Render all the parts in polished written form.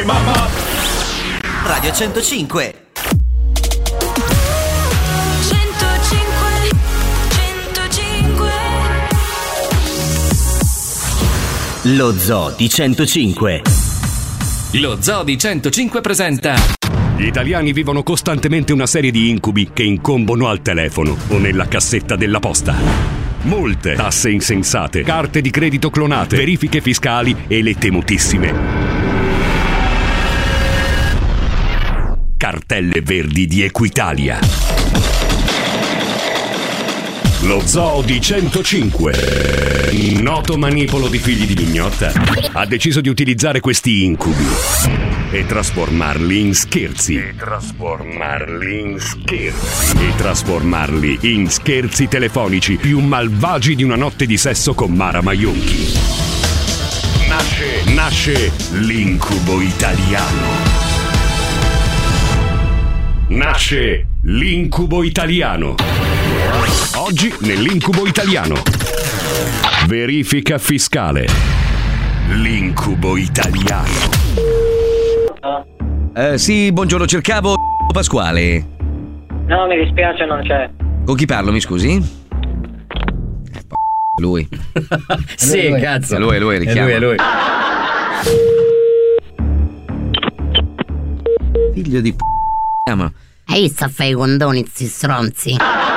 mamma. Radio 105. Lo Zoo di 105. Lo Zoo di 105 presenta. Gli italiani vivono costantemente una serie di incubi che incombono al telefono o nella cassetta della posta. Multe, tasse insensate, carte di credito clonate, verifiche fiscali e le temutissime cartelle verdi di Equitalia. Lo Zoo di 105, noto manipolo di figli di mignotta, ha deciso di utilizzare questi incubi e trasformarli in scherzi. Trasformarli in scherzi telefonici più malvagi di una notte di sesso con Mara Maionchi. Nasce l'incubo italiano. Nasce l'incubo italiano. Oggi nell'incubo italiano. Verifica fiscale. L'incubo italiano. Sì, buongiorno, cercavo Pasquale. No, mi dispiace, non c'è. Con chi parlo, mi scusi? Lui. Sì, cazzo. È lui, richiama. È lui. Figlio di chiama. Ehi, sta fai i condoni, zi stronzi.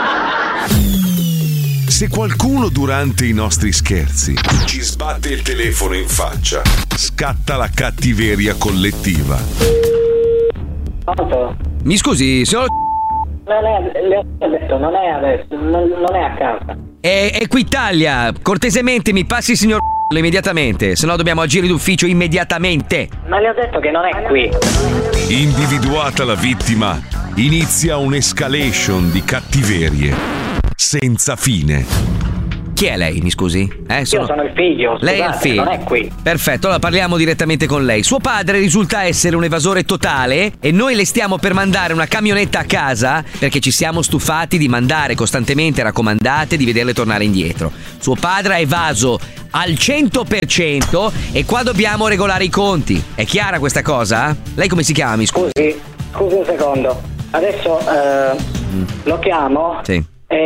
Se qualcuno durante i nostri scherzi ci sbatte il telefono in faccia, scatta la cattiveria collettiva. Pronto? Mi scusi, signor... Le ho detto, non è adesso, non è a casa. È Equitalia, cortesemente mi passi il signor immediatamente, se no dobbiamo agire d'ufficio immediatamente. Ma le ho detto che non è qui. Individuata la vittima, inizia un'escalation di cattiverie senza fine. Chi è lei, mi scusi? Io sono il figlio, scusate, lei è il figlio. non è qui. Perfetto, allora parliamo direttamente con lei. Suo padre risulta essere un evasore totale e noi le stiamo per mandare una camionetta a casa perché ci siamo stufati di mandare costantemente raccomandate di vederle tornare indietro. Suo padre ha evaso al 100% e qua dobbiamo regolare i conti. È chiara questa cosa? Lei come si chiama, mi scusi? Scusi un secondo. Adesso lo chiamo. Sì.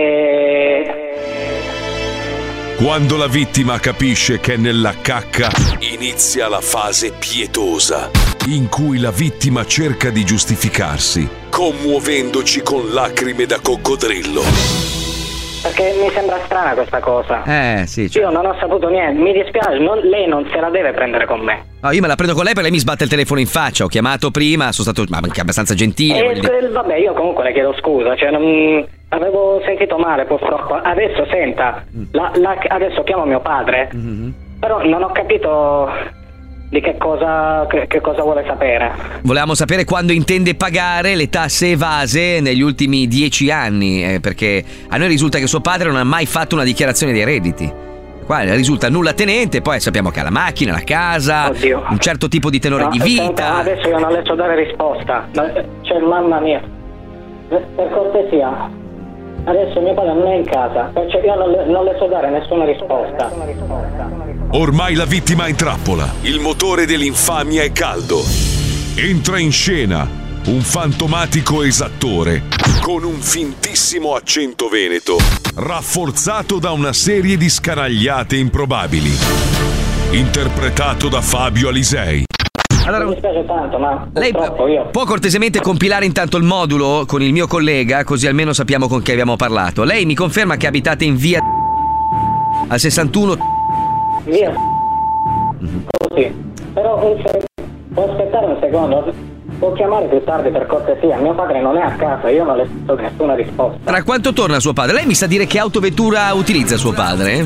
Quando la vittima capisce che è nella cacca, inizia la fase pietosa, in cui la vittima cerca di giustificarsi, commuovendoci con lacrime da coccodrillo. Perché mi sembra strana questa cosa. Sì. Io non ho saputo niente, mi dispiace, lei non se la deve prendere con me. No, io me la prendo con lei perché lei mi sbatte il telefono in faccia. Ho chiamato prima, sono stato anche abbastanza gentile. Vabbè, io comunque le chiedo scusa, cioè avevo sentito male purtroppo. Adesso senta, adesso chiamo mio padre, però non ho capito di che cosa vuole sapere. Volevamo sapere quando intende pagare le tasse evase negli ultimi 10 anni, perché a noi risulta che suo padre non ha mai fatto una dichiarazione dei redditi. Qua risulta nulla tenente, poi sappiamo che ha la macchina, la casa, un certo tipo di tenore di vita. Senta, adesso io non le so dare risposta. Cioè, mamma mia, per cortesia, adesso mio padre non è in casa, perciò io non le so dare nessuna risposta. Ormai la vittima è in trappola. Il motore dell'infamia è caldo. Entra in scena un fantomatico esattore con un fintissimo accento veneto, rafforzato da una serie di scanagliate improbabili. Interpretato da Fabio Alisei. Allora, mi dispiace tanto, ma lei può cortesemente compilare intanto il modulo con il mio collega, così almeno sappiamo con chi abbiamo parlato. Lei mi conferma che abitate in via al 61? Via. Così. Però può aspettare un secondo? Può chiamare più tardi per cortesia? Mio padre non è a casa, io non le so nessuna risposta. Tra quanto torna suo padre? Lei mi sa dire che autovettura utilizza suo padre?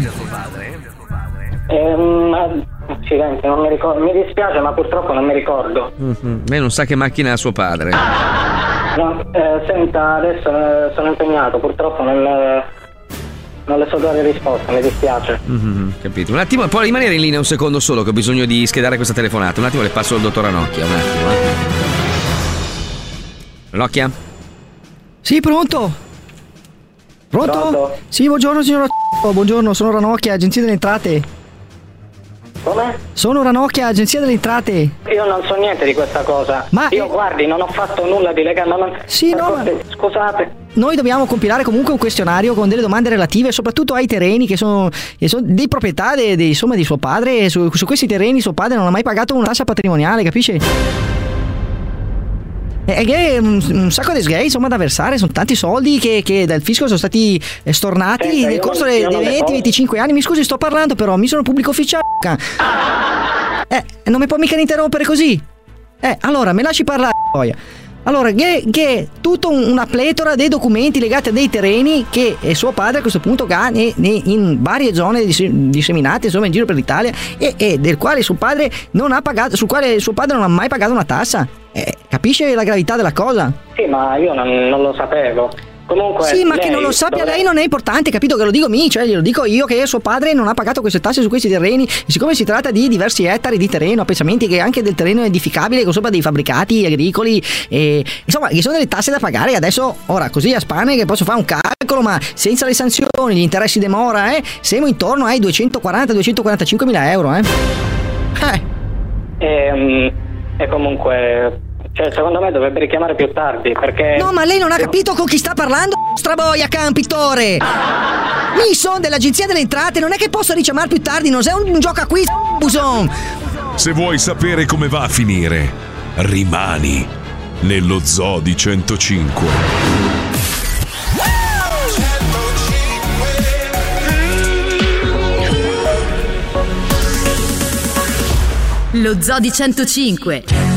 Accidenti, non mi ricordo. Mi dispiace, ma purtroppo non mi ricordo. Lei non sa che macchina ha suo padre. No, senta, adesso sono impegnato, purtroppo non le so dare risposta, mi dispiace. Capito. Un attimo, può rimanere in linea un secondo solo, che ho bisogno di schedare questa telefonata. Un attimo, le passo il dottor Ranocchia, un attimo. Ranocchia? Sì, pronto? Pronto? Pronto? Sì, buongiorno signora. Buongiorno, sono Ranocchia, agenzia delle entrate. Come? Sono Ranocchia, agenzia delle entrate. Io non so niente di questa cosa. Ma io guardi, non ho fatto nulla di legale. Sì, no. Scusate. Noi dobbiamo compilare comunque un questionario con delle domande relative soprattutto ai terreni che sono di proprietà di suo padre. E su questi terreni suo padre non ha mai pagato una tassa patrimoniale, capisce? E che un sacco di sgay insomma da versare, sono tanti soldi che dal fisco sono stati stornati nel corso dei 20-25 anni. Mi scusi, sto parlando, però mi sono pubblico ufficiale. Non mi può mica interrompere così. Allora me lasci parlare. Allora, che tutta una pletora dei documenti legati a dei terreni che suo padre a questo punto ha in varie zone disseminate insomma in giro per l'Italia e del quale suo padre non ha pagato, sul quale suo padre non ha mai pagato una tassa. Capisce la gravità della cosa? Sì, ma io non lo sapevo. Comunque, sì, ma che non lo sappia lei non è importante, capito? Che lo dico cioè glielo dico io che suo padre non ha pagato queste tasse su questi terreni. E siccome si tratta di diversi ettari di terreno, a pensamenti che anche del terreno edificabile con sopra dei fabbricati agricoli, insomma, che sono delle tasse da pagare. Adesso, ora, così a spanne che posso fare un calcolo, ma senza le sanzioni, gli interessi di mora, siamo intorno ai 240-245 mila euro, E comunque, cioè, secondo me dovrebbe richiamare più tardi, perché... No, ma lei non ha capito con chi sta parlando, straboia, campittore! Mi sono dell'agenzia delle entrate, non è che posso richiamare più tardi, non sei un gioco a quiz, buson! Se vuoi sapere come va a finire, rimani nello Zoo di 105. Lo Zoo di 105.